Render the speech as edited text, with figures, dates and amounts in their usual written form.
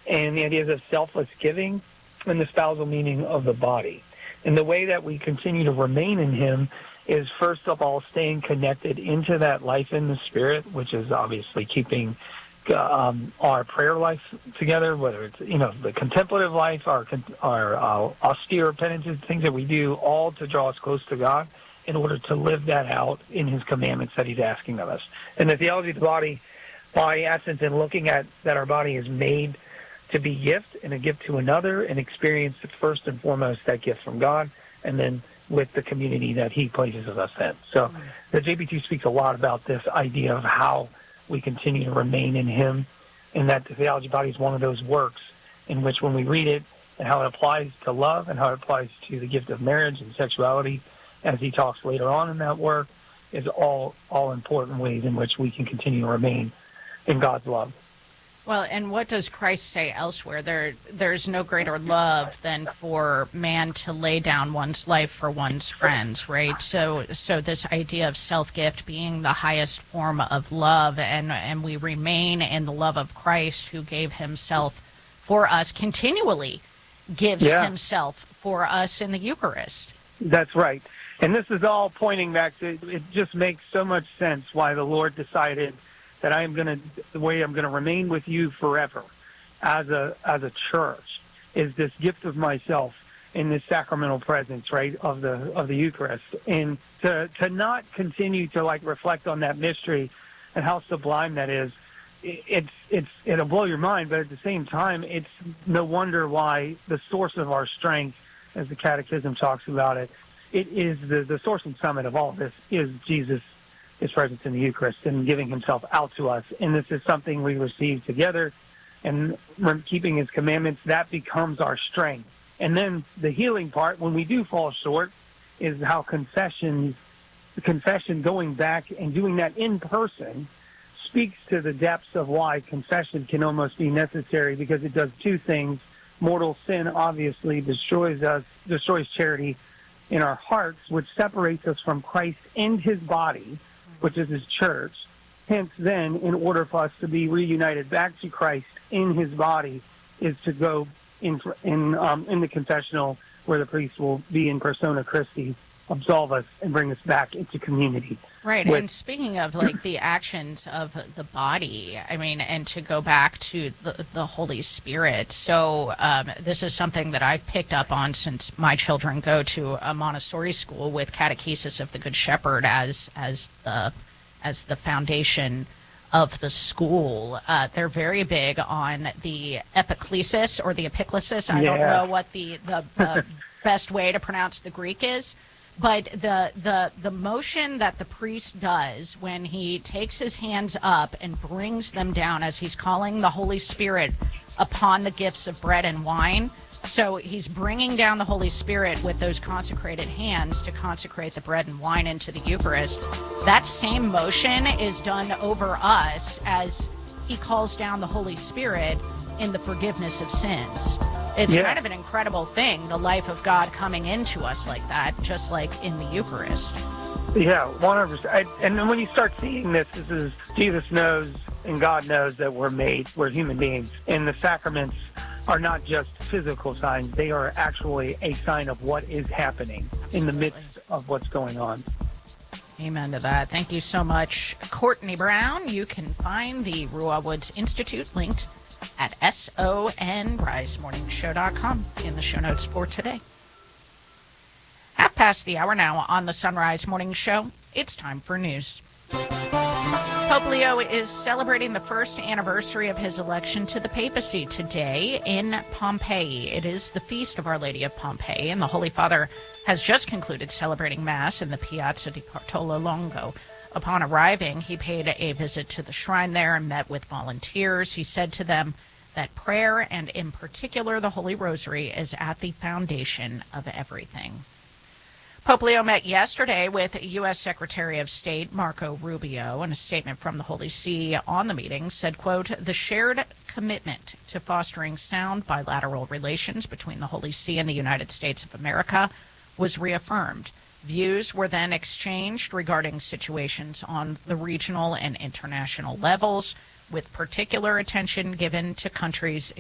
and the ideas of selfless giving and the spousal meaning of the body. And the way that we continue to remain in him is, first of all, staying connected into that life in the Spirit, which is obviously keeping our prayer life together, whether it's, the contemplative life, our austere penances, things that we do, all to draw us close to God in order to live that out in his commandments that he's asking of us. And the theology of the body, by essence, in looking at that our body is made to be gift and a gift to another, and experience first and foremost that gift from God, and then with the community that he places us in. So the JP2 speaks a lot about this idea of how we continue to remain in him, and that the theology body is one of those works in which, when we read it, and how it applies to love and how it applies to the gift of marriage and sexuality, as he talks later on in that work, is all important ways in which we can continue to remain in God's love. Well, and what does Christ say elsewhere? There's no greater love than for man to lay down one's life for one's friends, right? So this idea of self-gift being the highest form of love, and we remain in the love of Christ, who gave himself for us, continually gives himself for us in the Eucharist. That's right. And this is all pointing back to, it just makes so much sense why the Lord decided that the way I'm going to remain with you forever as a church is this gift of myself in this sacramental presence, right, of the Eucharist. And to not continue to reflect on that mystery and how sublime that is, it'll blow your mind, but at the same time, it's no wonder why the source of our strength, as the Catechism talks about it, it is the source and summit of all this is Jesus, his presence in the Eucharist, and giving himself out to us. And this is something we receive together, and keeping his commandments, that becomes our strength. And then the healing part, when we do fall short, is how confession, going back and doing that in person, speaks to the depths of why confession can almost be necessary, because it does two things. Mortal sin obviously destroys charity in our hearts, which separates us from Christ and his body, which is his church. Hence, then, in order for us to be reunited back to Christ in his body, is to go in the confessional, where the priest will be in persona Christi, absolve us and bring us back into community. Right, and speaking of the actions of the body, I mean, and to go back to the Holy Spirit, so this is something that I've picked up on since my children go to a Montessori school with Catechesis of the Good Shepherd as the foundation of the school. They're very big on the epiclesis or the epiclesis. I don't know what the best way to pronounce the Greek is. But the motion that the priest does when he takes his hands up and brings them down as he's calling the Holy Spirit upon the gifts of bread and wine. So he's bringing down the Holy Spirit with those consecrated hands to consecrate the bread and wine into the Eucharist. That same motion is done over us as he calls down the Holy Spirit in the forgiveness of sins. It's kind of an incredible thing, the life of God coming into us like that, just like in the Eucharist. Yeah, 100%. And then when you start seeing this is Jesus knows and God knows that we're human beings. And the sacraments are not just physical signs. They are actually a sign of what is happening in the midst of what's going on. Amen to that. Thank you so much, Courtney Brown. You can find the Ruah Woods Institute linked at sonrisemorningshow.com in the show notes for today. 1:30 now on the Sunrise Morning Show. It's time for news. Pope Leo is celebrating the first anniversary of his election to the papacy today in Pompeii. It is the feast of Our Lady of Pompeii, and the Holy Father has just concluded celebrating Mass in the Piazza di Bartolo Longo. Upon arriving, he paid a visit to the shrine there and met with volunteers. He said to them that prayer, and in particular the Holy Rosary, is at the foundation of everything. Pope Leo met yesterday with U.S. Secretary of State Marco Rubio, and a statement from the Holy See on the meeting said, quote, "The shared commitment to fostering sound bilateral relations between the Holy See and the United States of America was reaffirmed. Views were then exchanged regarding situations on the regional and international levels, with particular attention given to countries